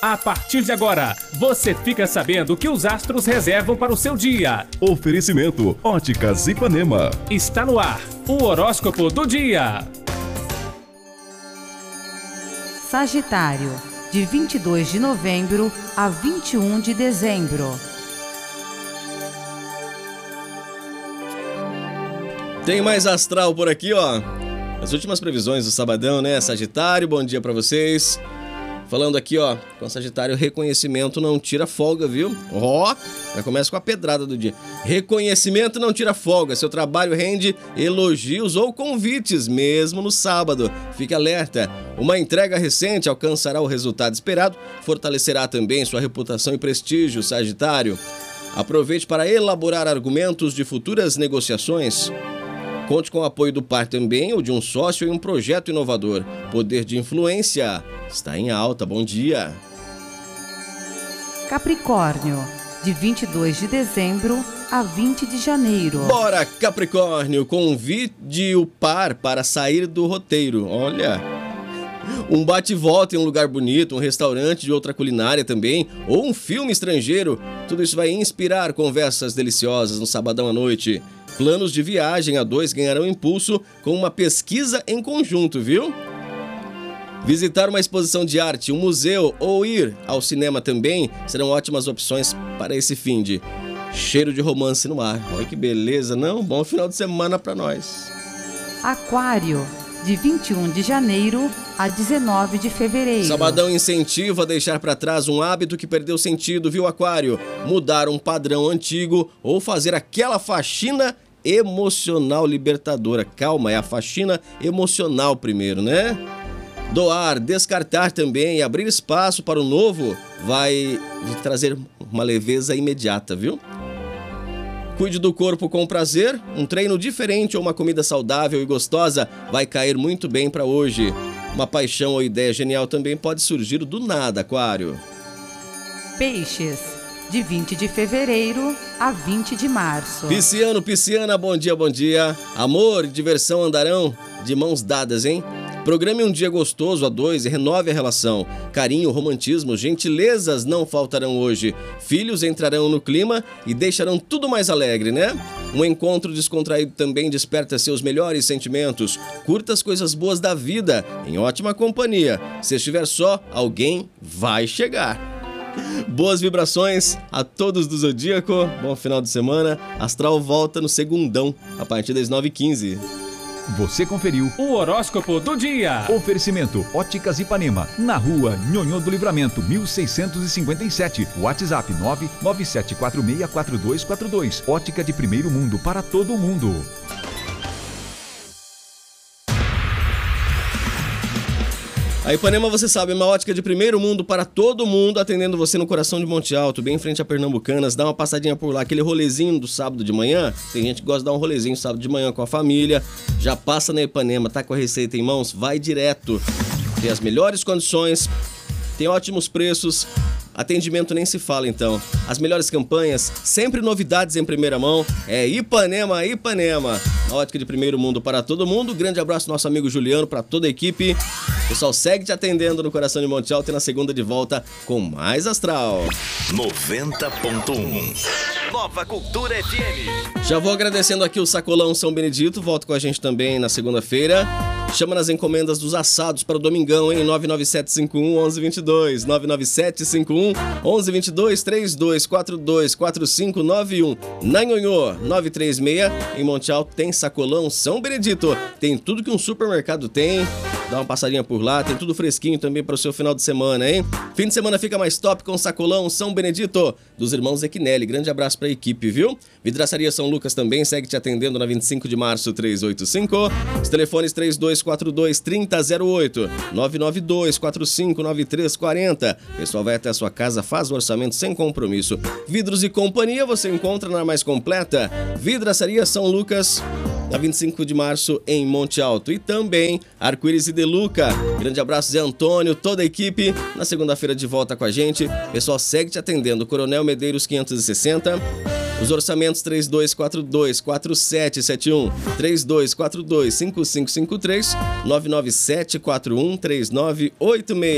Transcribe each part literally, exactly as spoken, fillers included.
A partir de agora, você fica sabendo o que os astros reservam para o seu dia. Oferecimento Óticas Ipanema. Está no ar, o horóscopo do dia. Sagitário, de vinte e dois de novembro a vinte e um de dezembro. Tem mais astral por aqui, ó. As últimas previsões do sabadão, né? Sagitário, bom dia pra vocês. Falando aqui, ó, com Sagitário, reconhecimento não tira folga, viu? Ó, já começa com a pedrada do dia. Reconhecimento não tira folga. Seu trabalho rende elogios ou convites, mesmo no sábado. Fique alerta. Uma entrega recente alcançará o resultado esperado, fortalecerá também sua reputação e prestígio, Sagitário. Aproveite para elaborar argumentos de futuras negociações. Conte com o apoio do par também ou de um sócio em um projeto inovador. Poder de influência está em alta. Bom dia. Capricórnio, de vinte e dois de dezembro a vinte de janeiro. Bora, Capricórnio, convide o par para sair do roteiro. Olha, um bate-volta em um lugar bonito, um restaurante de outra culinária também, ou um filme estrangeiro. Tudo isso vai inspirar conversas deliciosas no sabadão à noite. Planos de viagem a dois ganharão impulso com uma pesquisa em conjunto, viu? Visitar uma exposição de arte, um museu ou ir ao cinema também serão ótimas opções para esse finde. Cheiro de romance no ar. Olha que beleza, não? Bom final de semana para nós. Aquário, de vinte e um de janeiro a dezenove de fevereiro. Sabadão incentiva a deixar para trás um hábito que perdeu sentido, viu, Aquário? Mudar um padrão antigo ou fazer aquela faxina emocional libertadora. Calma, é a faxina emocional primeiro, né? Doar, descartar também e abrir espaço para o novo vai trazer uma leveza imediata, viu? Cuide do corpo com prazer, um treino diferente ou uma comida saudável e gostosa vai cair muito bem para hoje. Uma paixão ou ideia genial também pode surgir do nada, Aquário. Peixes, de vinte de fevereiro a vinte de março. Pisciano, pisciana, bom dia, bom dia. Amor e diversão andarão de mãos dadas, hein? Programe um dia gostoso a dois e renove a relação. Carinho, romantismo, gentilezas não faltarão hoje. Filhos entrarão no clima e deixarão tudo mais alegre, né? Um encontro descontraído também desperta seus melhores sentimentos. Curta as coisas boas da vida, em ótima companhia. Se estiver só, alguém vai chegar. Boas vibrações a todos do Zodíaco. Bom final de semana. Astral volta no segundão, a partir das nove e quinze. Você conferiu O horóscopo do dia. Oferecimento Óticas Ipanema, na rua Nhonhô do Livramento, mil seiscentos e cinquenta e sete. WhatsApp nove nove sete quatro seis quatro dois quatro dois. Ótica de primeiro mundo para todo mundo. A Ipanema, você sabe, é uma ótica de primeiro mundo para todo mundo, atendendo você no coração de Monte Alto, bem em frente a Pernambucanas. Dá uma passadinha por lá, aquele rolezinho do sábado de manhã. Tem gente que gosta de dar um rolezinho sábado de manhã com a família. Já passa na Ipanema, tá com a receita em mãos, vai direto. Tem as melhores condições, tem ótimos preços. Atendimento nem se fala, então. As melhores campanhas, sempre novidades em primeira mão. É Ipanema, Ipanema. A ótica de primeiro mundo para todo mundo. Grande abraço ao nosso amigo Juliano, para toda a equipe. O pessoal segue te atendendo no coração de Monte Alto e na segunda de volta com mais Astral. noventa ponto um Nova Cultura F M. Já vou agradecendo aqui o Sacolão São Benedito. Volta com a gente também na segunda-feira. Chama nas encomendas dos assados para o domingão, hein? nove nove sete cinco um, um um dois dois. nove nove sete cinco um, um um dois dois. trinta e dois quarenta e dois, quarenta e cinco noventa e um. Na Nhonhô, nove três seis. Em Monte Alto tem Sacolão São Benedito. Tem tudo que um supermercado tem. Dá uma passadinha por lá. Tem tudo fresquinho também para o seu final de semana, hein? Fim de semana fica mais top com Sacolão São Benedito, dos irmãos Equinelli. Grande abraço para a equipe, viu? Vidraçaria São Lucas também segue te atendendo na vinte e cinco de março, trezentos e oitenta e cinco. Os telefones trinta e dois quarenta e dois, trinta zero oito, nove nove dois quatro cinco nove três quatro zero. O pessoal vai até a sua casa, faz o orçamento sem compromisso. Vidros e Companhia você encontra na mais completa Vidraçaria São Lucas, na vinte e cinco de março em Monte Alto. E também Arco-Íris e Deluca. Grande abraço, Zé Antônio, toda a equipe. Na segunda-feira de volta com a gente. O pessoal segue te atendendo. Coronel Medeiros quinhentos e sessenta. Os orçamentos três dois quatro dois, quatro sete sete um, três dois quatro dois, cinco cinco cinco três, nove nove sete quatro um, três nove oito seis.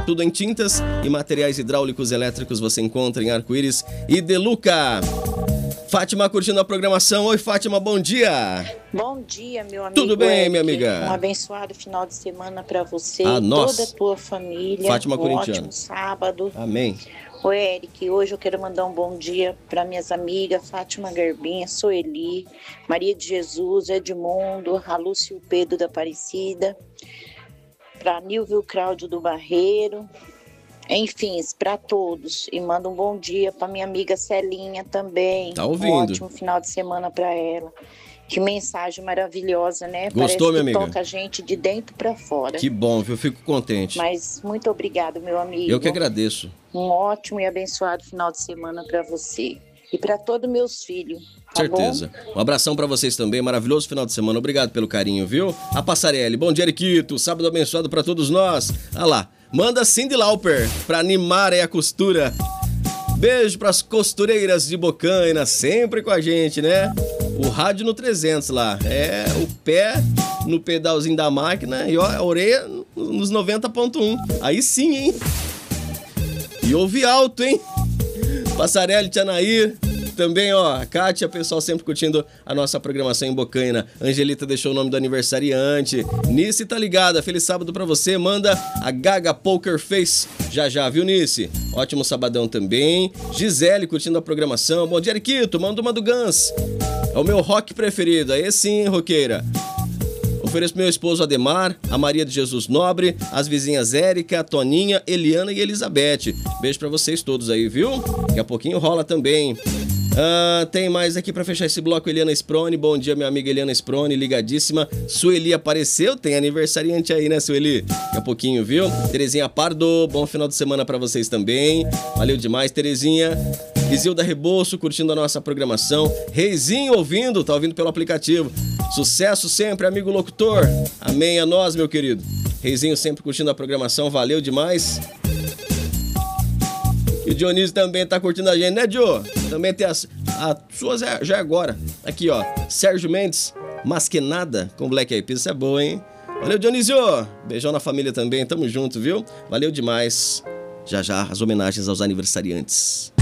tudo em tintas e materiais hidráulicos elétricos você encontra em Arco-Íris e Deluca. Fátima curtindo a programação. Oi, Fátima, bom dia. Bom dia, meu amigo. Tudo bem, Eric. minha amiga? Um abençoado final de semana para você Ah, e nós. toda a tua família. Fátima um corintiana. ótimo sábado. Amém. Oi, Eric, hoje eu quero mandar um bom dia para minhas amigas Fátima Garbinha, Soeli, Maria de Jesus, Edmundo, a Lúcio Pedro da Aparecida, para Nilvio Cláudio do Barreiro, enfim, para todos. E manda um bom dia para minha amiga Celinha também. Tá ouvindo. Um ótimo final de semana para ela. Que mensagem maravilhosa, né? Gostou, Parece minha que amiga? toca a gente de dentro para fora. Que bom, viu? Fico contente. Mas muito obrigado, meu amigo. Eu que agradeço. Um ótimo e abençoado final de semana para você e para todos meus filhos. Tá Certeza. bom? Um abração pra vocês também. Maravilhoso final de semana. Obrigado pelo carinho, viu? A Passarelli. Bom dia, Eriquito. Sábado abençoado pra todos nós. Ah lá. Manda Cindy Lauper pra animar aí a costura. Beijo pras costureiras de Bocaina, sempre com a gente, né? O rádio no trezentos lá. É, o pé no pedalzinho da máquina e ó, a orelha nos noventa ponto um. Aí sim, hein? E ouve alto, hein? Passarelli, Tianair. Também, ó, a Kátia, pessoal sempre curtindo a nossa programação em Bocaina. Angelita deixou o nome do aniversariante. Nice tá ligada, feliz sábado pra você. Manda a Gaga Poker Face já já, viu, Nice? Ótimo sabadão também. Gisele curtindo a programação. Bom dia, Eriquito, manda uma do Guns. É o meu rock preferido, aí sim, roqueira. Ofereço pro meu esposo Ademar, a Maria de Jesus Nobre, as vizinhas Érica, Toninha, Eliana e Elizabeth. Beijo pra vocês todos aí, viu? Daqui a pouquinho rola também. Ah, tem mais aqui pra fechar esse bloco, Eliana Sprone. Bom dia, minha amiga Eliana Sprone, ligadíssima. Sueli apareceu, tem aniversariante aí, né, Sueli? Daqui a pouquinho, viu? Terezinha Pardo, bom final de semana pra vocês também. Valeu demais, Terezinha. Isilda Rebouço curtindo a nossa programação. Reizinho ouvindo, tá ouvindo pelo aplicativo. Sucesso sempre, amigo locutor. Amém a nós, meu querido. Reizinho sempre curtindo a programação, valeu demais. E o Dionísio também tá curtindo a gente, né, Dio? Também tem as, a sua já é agora. Aqui, ó, Sérgio Mendes, Masquenada com Black Eyed Peas, isso é boa, hein? Valeu, Dionísio. Beijão na família também, tamo junto, viu? Valeu demais. Já já, as homenagens aos aniversariantes.